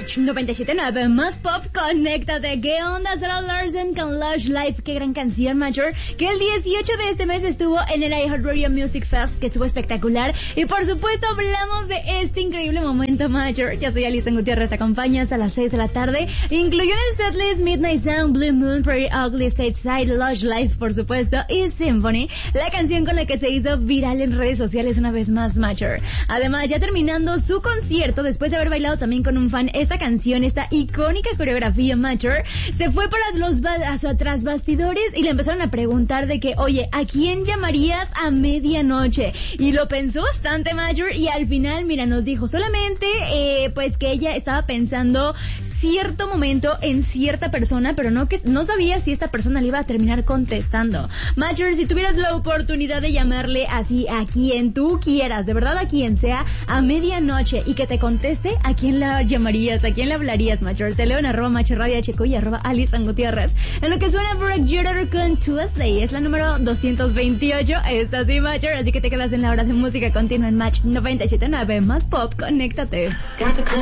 Match 97.9, más pop, conéctate. ¿Qué onda? Sarah Larson con Lush Life, qué gran canción, Major, que el 18 de este mes estuvo en el iHeartRadio Music Fest, que estuvo espectacular. Y por supuesto hablamos de este increíble momento, Major. Yo soy Alison Gutiérrez, te acompaño hasta las 6 de la tarde. Incluyó en el setlist Midnight Sound, Blue Moon, Pretty Ugly, Stateside, Lush Life, por supuesto, y Symphony, la canción con la que se hizo viral en redes sociales una vez más, Major. Además, ya terminando su concierto, después de haber bailado también con un fan esta canción, esta icónica coreografía, Major, se fue para los tras bastidores y le empezaron a preguntar de que, oye, ¿a quién llamarías a medianoche? Y lo pensó bastante, Major, y al final, mira, nos dijo solamente pues que ella estaba pensando cierto momento en cierta persona, pero no sabía si esta persona le iba a terminar contestando. Major, si tuvieras la oportunidad de llamarle así a quien tú quieras, de verdad a quien sea, a medianoche, y que te conteste, ¿a quién la llamarías? ¿A quién le hablarías, Major? Te leo en @MachorRadioHQ y @Alison Gutiérrez. En lo que suena Brooke Jeter con Tuesday, es la número 228. Esta sí, Major, así que te quedas en la hora de música continua en Match 97.9, más pop, conéctate.